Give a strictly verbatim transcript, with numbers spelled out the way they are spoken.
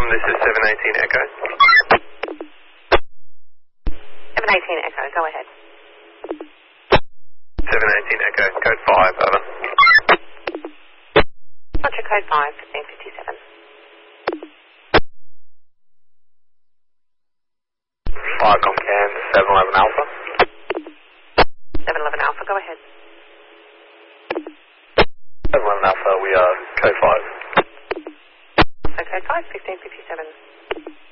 This is seven eighteen Echo. seven eighteen Echo, go ahead. seven eighteen Echo, code five, over. Roger, code five, fifteen fifty-seven. five Comcan, seven eleven Alpha. seven eleven Alpha, go ahead. seven eleven Alpha, we are code five. So code five, fifteen fifty-seven.